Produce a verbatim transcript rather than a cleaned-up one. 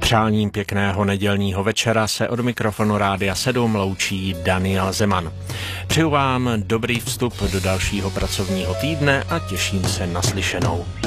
přáním pěkného nedělního večera se od mikrofonu Rádia sedm loučí Daniel Zeman. Přeju vám dobrý vstup do dalšího pracovního týdne a těším se na slyšenou.